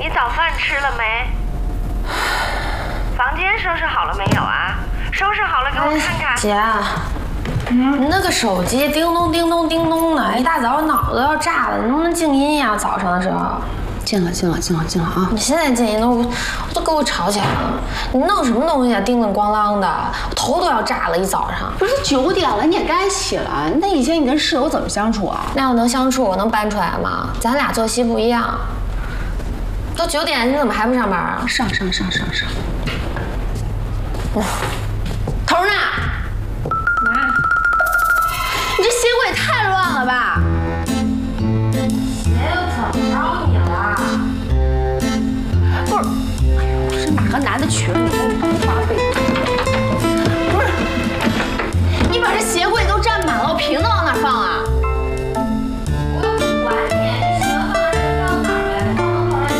你早饭吃了没？房间收拾好了没有啊？收拾好了给我看看。 姐，你那个手机叮咚叮咚叮咚的，一大早脑子要炸了，你能不能静音呀？早上的时候。 静了啊！ 你现在静音都给我吵起来了，你弄什么东西啊？叮铃咣啷的，我头都要炸了，一早上。 不是9点了，你也该起了。那以前你跟室友怎么相处啊？ 那要能相处，我能搬出来吗？咱俩作息不一样。都9点，你怎么还不上班啊？ 上。 头呢？